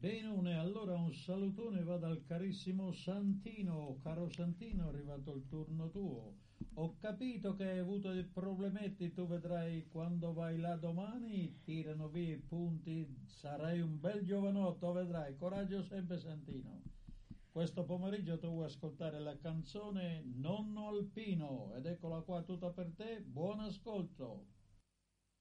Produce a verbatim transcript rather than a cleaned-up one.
Benone, allora un salutone va dal carissimo Santino. Caro Santino, è arrivato il turno tuo. Ho capito che hai avuto dei problemetti, tu vedrai quando vai là domani, tirano via i punti, sarai un bel giovanotto, vedrai, coraggio sempre Santino. Questo pomeriggio tu vuoi ascoltare la canzone Nonno Alpino ed eccola qua tutta per te, buon ascolto.